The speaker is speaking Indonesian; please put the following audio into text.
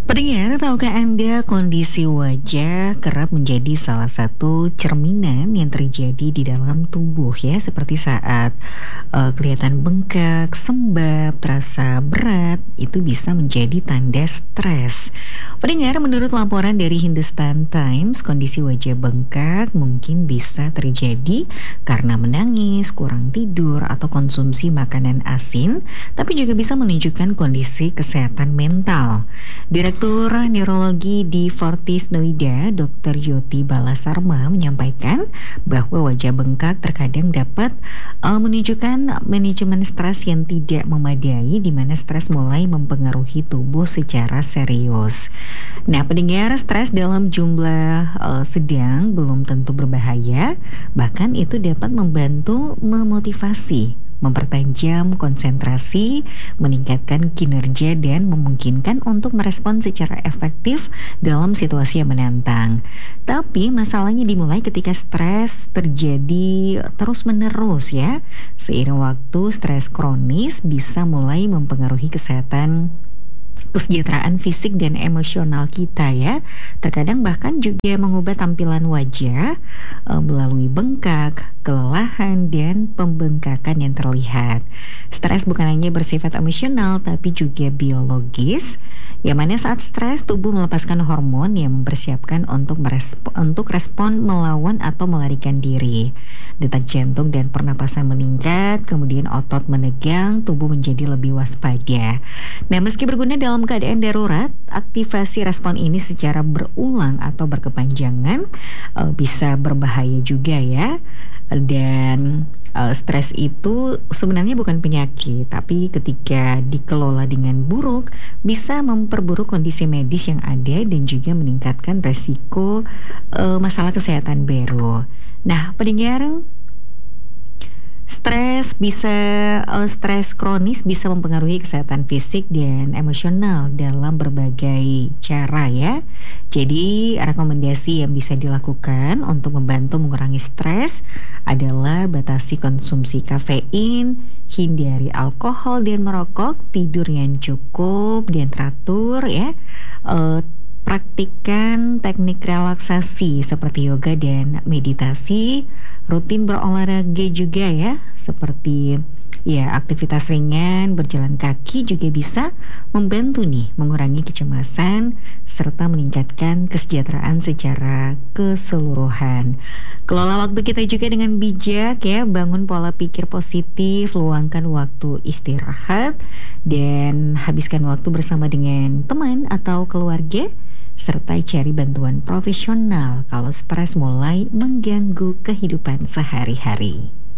Pendengar, tahukah Anda kondisi wajah kerap menjadi salah satu cerminan yang terjadi di dalam tubuh ya, seperti saat kelihatan bengkak, sembab, terasa berat, itu bisa menjadi tanda stres. Pendengar, menurut laporan dari Hindustan Times, kondisi wajah bengkak mungkin bisa terjadi karena menangis, kurang tidur, atau konsumsi makanan asin, tapi juga bisa menunjukkan kondisi kesehatan mental. Direktur Neurologi di Fortis Noida, Dr. Yoti Balasarma menyampaikan bahwa wajah bengkak terkadang dapat menunjukkan manajemen stres yang tidak memadai, di mana stres mulai mempengaruhi tubuh secara serius. Nah, pendengar, stres dalam jumlah sedang belum tentu berbahaya, bahkan itu dapat membantu memotivasi, mempertajam konsentrasi, meningkatkan kinerja, dan memungkinkan untuk merespon secara efektif dalam situasi yang menantang. Tapi masalahnya dimulai ketika stres terjadi terus-menerus ya. Seiring waktu, stres kronis bisa mulai mempengaruhi kesejahteraan fisik dan emosional kita ya. Terkadang bahkan juga mengubah tampilan wajah melalui bengkak, kelelahan, dan pembengkakan yang terlihat. Stres bukan hanya bersifat emosional tapi juga biologis, yang mana saat stres tubuh melepaskan hormon yang mempersiapkan untuk respon melawan atau melarikan diri. Detak jantung dan pernapasan meningkat, kemudian otot menegang, tubuh menjadi lebih waspada. Nah, meski berguna dalam keadaan darurat, aktivasi respon ini secara berulang atau berkepanjangan bisa berbahaya juga ya. Dan stres itu sebenarnya bukan penyakit, tapi ketika dikelola dengan buruk bisa memperburuk kondisi medis yang ada dan juga meningkatkan resiko masalah kesehatan baru. Nah, pendengar, stres kronis bisa mempengaruhi kesehatan fisik dan emosional dalam berbagai cara ya. Jadi rekomendasi yang bisa dilakukan untuk membantu mengurangi stres adalah batasi konsumsi kafein, hindari alkohol dan merokok, tidur yang cukup dan teratur ya. Praktikkan teknik relaksasi seperti yoga dan meditasi, rutin berolahraga juga ya, seperti ya aktivitas ringan, berjalan kaki juga bisa membantu nih mengurangi kecemasan serta meningkatkan kesejahteraan secara keseluruhan. Kelola waktu kita juga dengan bijak ya, bangun pola pikir positif, luangkan waktu istirahat, dan habiskan waktu bersama dengan teman atau keluarga, serta cari bantuan profesional kalau stres mulai mengganggu kehidupan sehari-hari.